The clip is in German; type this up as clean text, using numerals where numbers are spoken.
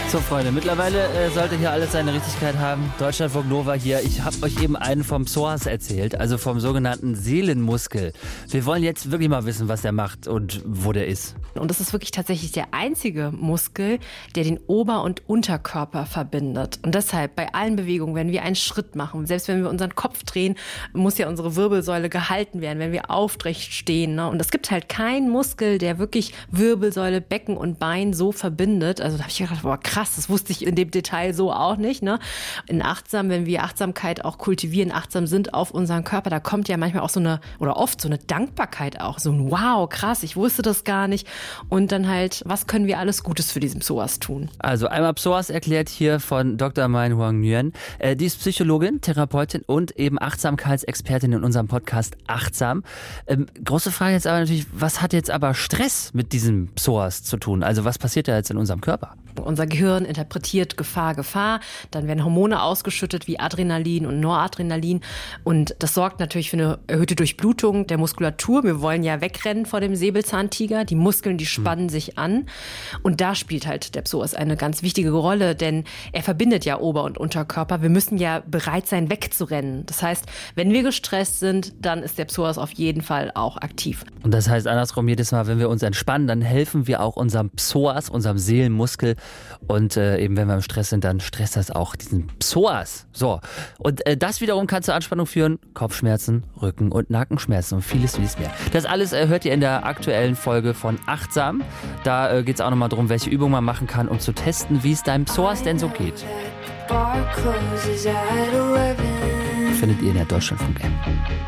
So, Freunde, mittlerweile sollte hier alles seine Richtigkeit haben. Deutschlandfunk Nova hier. Ich habe euch eben einen vom Psoas erzählt, also vom sogenannten Seelenmuskel. Wir wollen jetzt wirklich mal wissen, was der macht und wo der ist. Und das ist wirklich tatsächlich der einzige Muskel, der den Ober- und Unterkörper verbindet. Und deshalb bei allen Bewegungen, wenn wir einen Schritt machen, selbst wenn wir unseren Kopf drehen, muss ja unsere Wirbelsäule gehalten werden, wenn wir aufrecht stehen. Ne? Und es gibt halt keinen Muskel, der wirklich Wirbelsäule, Becken und Bein so verbindet. Also da habe ich gedacht, boah, krass, das wusste ich in dem Detail so auch nicht. Ne? In Achtsam, wenn wir Achtsamkeit auch kultivieren, achtsam sind auf unseren Körper, da kommt ja manchmal auch oft so eine Dankbarkeit auch. So ein Wow, krass, ich wusste das gar nicht. Und dann halt, was können wir alles Gutes für diesen Psoas tun? Also einmal Psoas erklärt hier von Dr. Mein Huang Nguyen. Die ist Psychologin, Therapeutin und eben Achtsamkeitsexpertin in unserem Podcast Achtsam. Große Frage jetzt aber natürlich, was hat jetzt aber Stress mit diesem Psoas zu tun? Also was passiert da jetzt in unserem Körper? Unser Gehirn interpretiert Gefahr, Gefahr. Dann werden Hormone ausgeschüttet wie Adrenalin und Noradrenalin. Und das sorgt natürlich für eine erhöhte Durchblutung der Muskulatur. Wir wollen ja wegrennen vor dem Säbelzahntiger. Die Muskeln, die spannen sich an. Und da spielt halt der Psoas eine ganz wichtige Rolle, denn er verbindet ja Ober- und Unterkörper. Wir müssen ja bereit sein, wegzurennen. Das heißt, wenn wir gestresst sind, dann ist der Psoas auf jeden Fall auch aktiv. Und das heißt andersrum, jedes Mal, wenn wir uns entspannen, dann helfen wir auch unserem Psoas, unserem Seelenmuskel. Und eben wenn wir im Stress sind, dann stresst das auch diesen Psoas. So, und das wiederum kann zur Anspannung führen. Kopfschmerzen, Rücken- und Nackenschmerzen und vieles mehr. Das alles hört ihr in der aktuellen Folge von Achtsam. Da geht es auch nochmal darum, welche Übungen man machen kann, um zu testen, wie es deinem Psoas denn so geht. Findet ihr in der Deutschlandfunk-App.